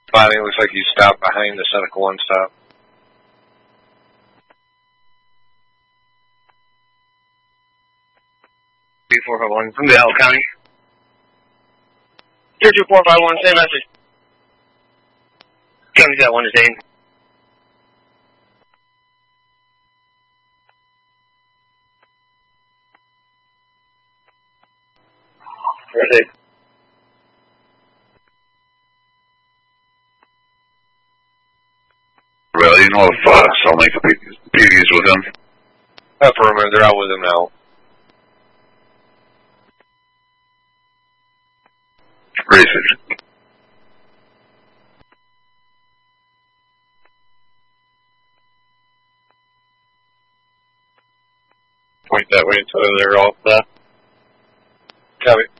Finding looks like you stopped behind the Seneca 1 stop. B451 from the L County. 22451, same message. County's got 1 to 10. Ready. Well, you know if Salt Lake PD is with them? Affirmative, they're out with him now. Research. Point that way until they're all set. Copy.